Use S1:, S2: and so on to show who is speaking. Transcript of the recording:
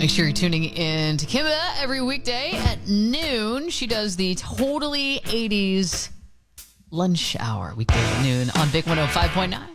S1: Make sure you're tuning in to Kimba every weekday at noon. She does the Totally 80s lunch hour weekday at noon on Big 105.9.